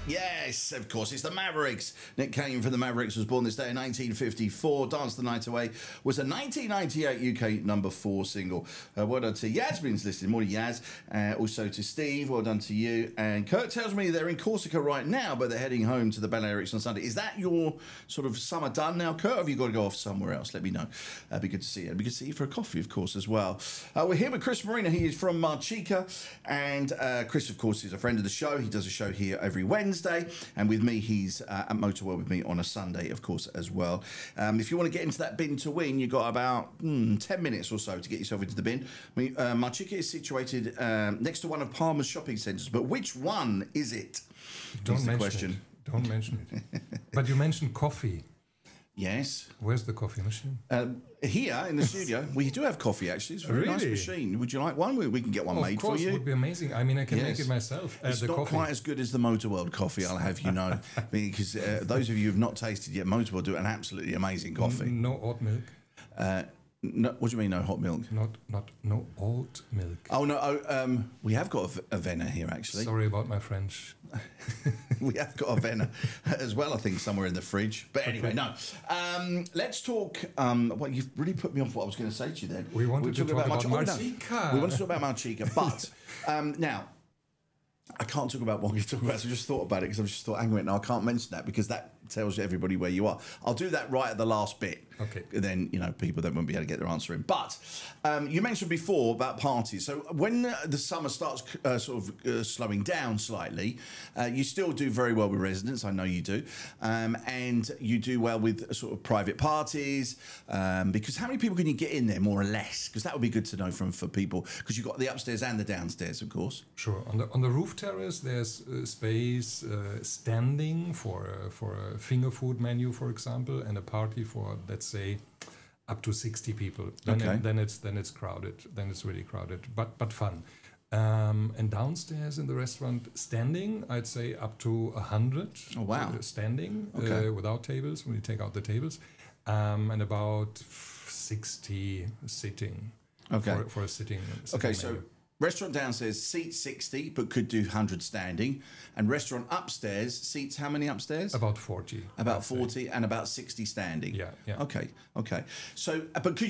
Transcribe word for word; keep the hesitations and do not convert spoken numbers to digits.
Yes, of course, it's the Mavericks. Nick Kane from the Mavericks was born this day in nineteen fifty-four. Dance the Night Away was a nineteen ninety-eight U K number four single. Uh, well done to Yasmin's listening. Morning, Yaz. Uh, also to Steve, well done to you. And Kurt tells me they're in Corsica right now, but they're heading home to the Balearics on Sunday. Is that your sort of summer done now, Kurt, or have you got to go off somewhere else? Let me know. Uh, be good to see you. It'd be good to see you for a coffee, of course, as well. Uh, we're here with Chris Marina. He is from Marchica. And uh, Chris, of course, is a friend of the show. He does a show here every Wednesday. And with me, he's uh, at Motorworld with me on a Sunday, of course, as well. Um, if you want to get into that bin to win, you've got about mm, ten minutes or so to get yourself into the bin. I mean, uh, Marchica is situated um, next to one of Palmer's shopping centres, but which one is it? Don't Is the mention question. it. Don't mention it. But you mentioned coffee. Yes. Where's the coffee machine? Um, here in the studio, we do have coffee, actually. It's a very Really? nice machine. Would you like one? We, we can get one Oh, made of course, for it you. would be amazing. I mean, I can Yes. make it myself. Uh, It's the not coffee. quite as good as the Motorworld coffee, I'll have you know. Because uh, those of you who've not tasted yet, Motorworld do an absolutely amazing coffee. No oat milk. Uh, no, what do you mean, no hot milk? Not, not, no oat milk. Oh, no, oh, um, we have got a, v- a Venna here, actually. Sorry about my French. We have got a Venna as well, I think, somewhere in the fridge. But anyway, Okay. no. Um, let's talk. Um, well, you've really put me off what I was going to say to you then. We wanted We're to talking talk about March- oh, no. Marchica. We want to talk about Marchica. But um, now, I can't talk about what we're talking about, so I just thought about it because I just thought, hang on a minute, no, I can't mention that because that tells everybody where you are. I'll do that right at the last bit. Okay. Then, you know, people then won't be able to get their answer in. But um, you mentioned before about parties. So when uh, the summer starts uh, sort of uh, slowing down slightly, uh, you still do very well with residents. I know you do. Um, and you do well with uh, sort of private parties. Um, because how many people can you get in there, more or less? Because that would be good to know from for people. Because you've got the upstairs and the downstairs, of course. Sure. On the on the roof terrace, there's uh, space uh, standing for a, for a finger food menu, for example, and a party for, let's say, up to sixty people. Then, Okay. it, then it's then it's crowded. Then it's really crowded, but but fun. Um, and downstairs in the restaurant, standing, I'd say up to a hundred. Oh, wow. uh, standing Okay. uh, without tables when you take out the tables, um, and about sixty sitting. Okay. For, for a sitting. sitting Okay, so menu. restaurant downstairs seats sixty, but could do one hundred standing. And restaurant upstairs seats how many upstairs? About forty. About I'd say. forty and about sixty standing. Yeah, yeah. Okay, okay. So, uh, but could